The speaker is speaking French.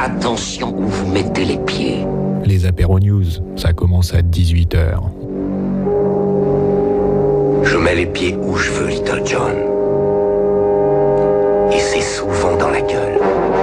attention où vous mettez les pieds. Les apéros news, ça commence à 18h. Je mets les pieds où je veux, Little John.